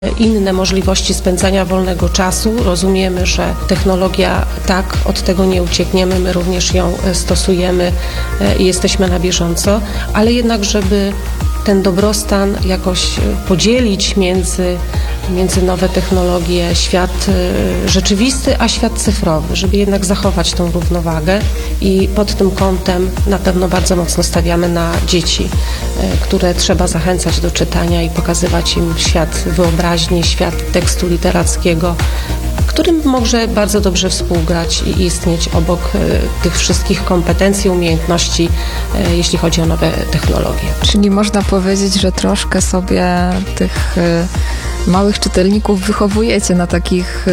inne możliwości spędzania wolnego czasu. Rozumiemy, że technologia, tak, od tego nie uciekniemy, my również ją stosujemy i jesteśmy na bieżąco, ale jednak, żeby ten dobrostan jakoś podzielić między nowe technologie, świat rzeczywisty, a świat cyfrowy, żeby jednak zachować tą równowagę i pod tym kątem na pewno bardzo mocno stawiamy na dzieci, które trzeba zachęcać do czytania i pokazywać im świat wyobraźni, świat tekstu literackiego, którym może bardzo dobrze współgrać i istnieć obok tych wszystkich kompetencji, umiejętności, jeśli chodzi o nowe technologie. Czyli można powiedzieć, że troszkę sobie tych małych czytelników wychowujecie na takich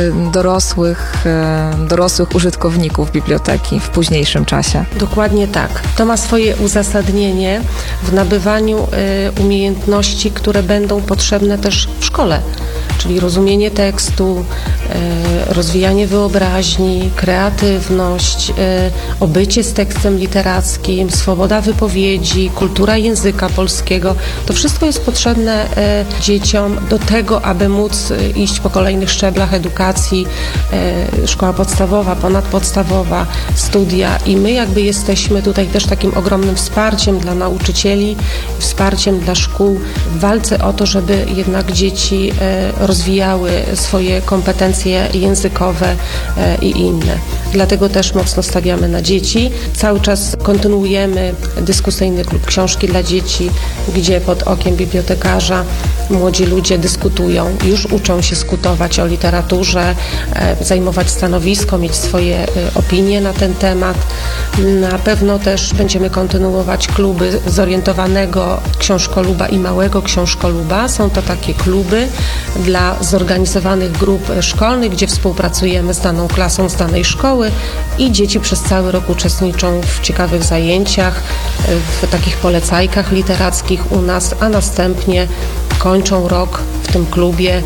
dorosłych użytkowników biblioteki w późniejszym czasie. Dokładnie tak. To ma swoje uzasadnienie w nabywaniu umiejętności, które będą potrzebne też w szkole, czyli rozumienie tekstu, rozwijanie wyobraźni, kreatywność, obycie z tekstem literackim, swoboda wypowiedzi, kultura języka polskiego. To wszystko jest potrzebne dzieciom do tego, aby móc iść po kolejnych szczeblach edukacji, szkoła podstawowa, ponadpodstawowa, studia i my jakby jesteśmy tutaj też takim ogromnym wsparciem dla nauczycieli, wsparciem dla szkół w walce o to, żeby jednak dzieci rozwijały swoje kompetencje językowe i inne. Dlatego też mocno stawiamy na dzieci. Cały czas kontynuujemy dyskusyjny klub książki dla dzieci, gdzie pod okiem bibliotekarza młodzi ludzie dyskutują, już uczą się dyskutować o literaturze, zajmować stanowisko, mieć swoje opinie na ten temat. Na pewno też będziemy kontynuować kluby zorientowanego książkoluba i małego książkoluba. Są to takie kluby dla zorganizowanych grup szkolnych, gdzie współpracujemy z daną klasą z danej szkoły i dzieci przez cały rok uczestniczą w ciekawych zajęciach, w takich polecajkach literackich u nas, a następnie kończą rok w tym klubie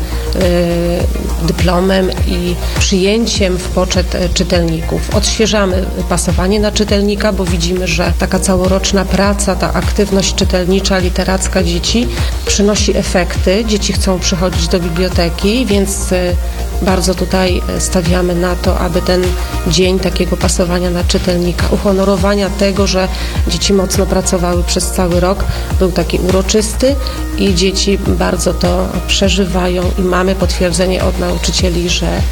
dyplomem i przyjęciem w poczet czytelników. Odświeżamy pasowanie na czytelnika, bo widzimy, że taka całoroczna praca, ta aktywność czytelnicza, literacka dzieci przynosi efekty. Dzieci chcą przychodzić do biblioteki, więc bardzo tutaj stawiamy na to, aby ten dzień takiego pasowania na czytelnika, uhonorowania tego, że dzieci mocno pracowały przez cały rok, był taki uroczysty i dzieci bardzo to przeżywają i mamy potwierdzenie od nauczycieli,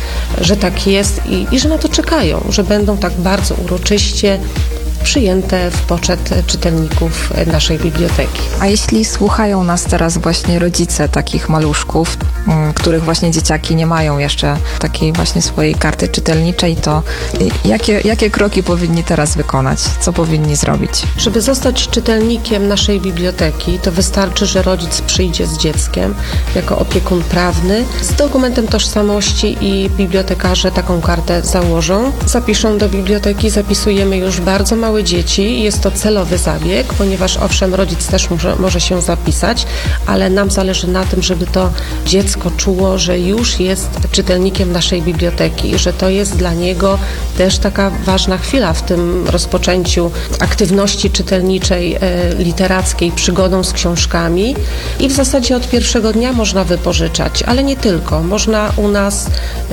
że tak jest i że na to czekają, że będą tak bardzo uroczyście przyjęte w poczet czytelników naszej biblioteki. A jeśli słuchają nas teraz właśnie rodzice takich maluszków, których właśnie dzieciaki nie mają jeszcze takiej właśnie swojej karty czytelniczej, to jakie kroki powinni teraz wykonać? Co powinni zrobić? Żeby zostać czytelnikiem naszej biblioteki, to wystarczy, że rodzic przyjdzie z dzieckiem jako opiekun prawny z dokumentem tożsamości i bibliotekarze taką kartę założą. Zapiszą do biblioteki, zapisujemy już bardzo małe dzieci. Jest to celowy zabieg, ponieważ owszem, rodzic też może się zapisać, ale nam zależy na tym, żeby to dziecko czuło, że już jest czytelnikiem naszej biblioteki, że to jest dla niego też taka ważna chwila w tym rozpoczęciu aktywności czytelniczej, literackiej, przygodą z książkami i w zasadzie od pierwszego dnia można wypożyczać, ale nie tylko. Można u nas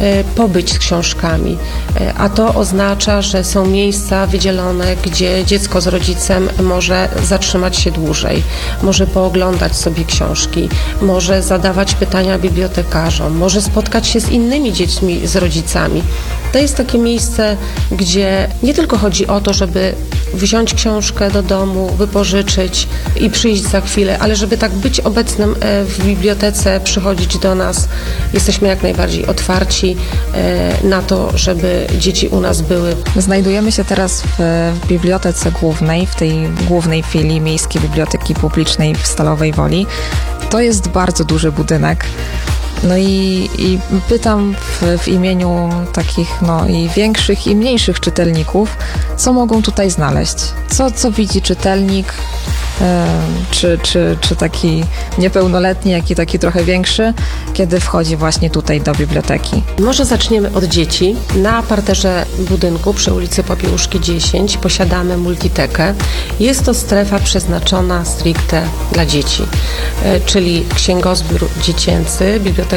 pobyć z książkami, a to oznacza, że są miejsca wydzielone, gdzie dziecko z rodzicem może zatrzymać się dłużej, może pooglądać sobie książki, może zadawać pytania bibliotekarzom, może spotkać się z innymi dziećmi, z rodzicami. To jest takie miejsce, gdzie nie tylko chodzi o to, żeby wziąć książkę do domu, wypożyczyć i przyjść za chwilę, ale żeby tak być obecnym w bibliotece, przychodzić do nas. Jesteśmy jak najbardziej otwarci na to, żeby dzieci u nas były. Znajdujemy się teraz w Bibliotece Głównej, w tej głównej filii Miejskiej Biblioteki Publicznej w Stalowej Woli. To jest bardzo duży budynek. No i pytam w imieniu takich i większych i mniejszych czytelników, co mogą tutaj znaleźć? Co widzi czytelnik, czy taki niepełnoletni, jak i taki trochę większy, kiedy wchodzi właśnie tutaj do biblioteki? Może zaczniemy od dzieci. Na parterze budynku przy ulicy Popiełuszki 10 posiadamy multitekę. Jest to strefa przeznaczona stricte dla dzieci, czyli księgozbiór dziecięcy, biblioteka